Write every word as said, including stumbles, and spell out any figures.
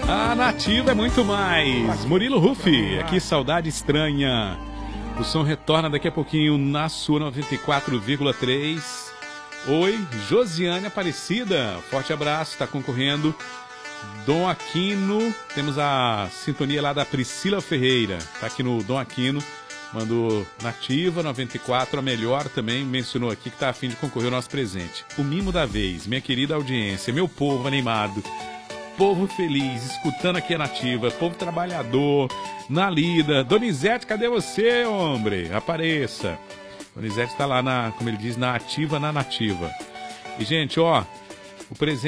A Nativa é muito mais. Murilo Rufi, aqui Saudade Estranha. O som retorna daqui a pouquinho na sua noventa e quatro vírgula três. Oi, Josiane Aparecida. Forte abraço, está concorrendo. Dom Aquino, temos a sintonia lá da Priscila Ferreira. Está aqui no Dom Aquino. Mandou Nativa noventa e quatro, a melhor também, mencionou aqui que está a fim de concorrer ao nosso presente. O mimo da vez, minha querida audiência, meu povo animado, povo feliz, escutando aqui a Nativa, povo trabalhador, na lida. Donizete, cadê você, homem? Apareça. Donizete está lá, na, como ele diz, na ativa, na nativa. E, gente, ó, o presente